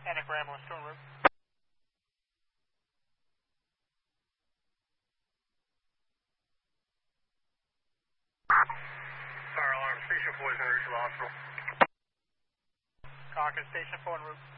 Anchor ambulance to en route. Fire alarm, station 4 is going to reach the hospital. Caucus, station 4 en route.